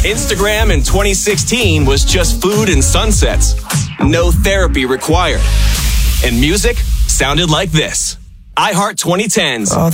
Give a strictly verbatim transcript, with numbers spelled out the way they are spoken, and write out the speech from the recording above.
Instagram in twenty sixteen was just food and sunsets. No therapy required. And music sounded like this. iHeart twenty tens.